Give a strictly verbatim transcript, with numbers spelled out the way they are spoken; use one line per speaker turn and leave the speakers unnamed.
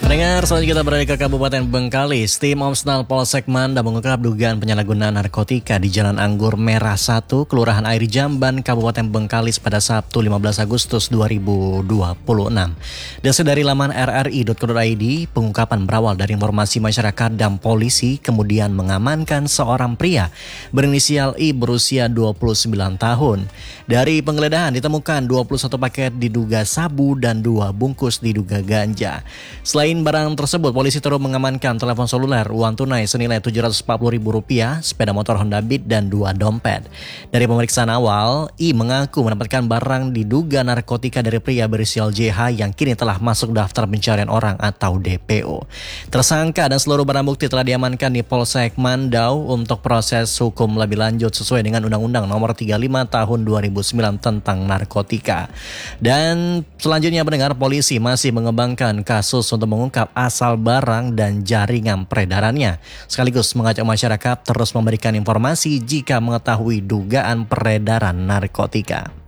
Pendengar, selanjutnya kita berada ke Kabupaten Bengkalis. Tim Opsnal Polsek Manda mengungkap dugaan penyalahgunaan narkotika di Jalan Anggur Merah satu, Kelurahan Air Jamban, Kabupaten Bengkalis pada Sabtu lima belas Agustus dua ribu dua puluh enam. Dasar dari laman r r i titik co titik i d, pengungkapan berawal dari informasi masyarakat dan polisi kemudian mengamankan seorang pria berinisial I berusia dua puluh sembilan tahun. Dari penggeledahan ditemukan dua puluh satu paket diduga sabu dan dua bungkus diduga ganja. Selain barang tersebut, polisi terus mengamankan telepon seluler, uang tunai senilai tujuh ratus empat puluh ribu rupiah, sepeda motor Honda Beat, dan dua dompet. Dari pemeriksaan awal, I mengaku mendapatkan barang diduga narkotika dari pria berinisial J H yang kini telah masuk daftar pencarian orang atau D P O. Tersangka dan seluruh barang bukti telah diamankan di Polsek Mandau untuk proses hukum lebih lanjut sesuai dengan Undang-Undang Nomor tiga puluh lima Tahun dua ribu sembilan tentang narkotika. Dan selanjutnya pendengar, polisi masih mengembangkan kasus untuk mengungkap asal barang dan jaringan peredarannya, sekaligus mengajak masyarakat terus memberikan informasi jika mengetahui dugaan peredaran narkotika.